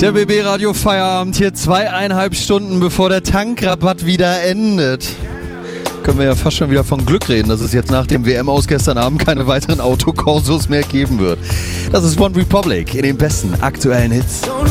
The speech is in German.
Der BB Radio Feierabend hier 2,5 Stunden bevor der Tankrabatt wieder endet. Können wir ja fast schon wieder von Glück reden, dass es jetzt nach dem WM aus gestern Abend keine weiteren Autokorsos mehr geben wird. Das ist One Republic in den besten aktuellen Hits.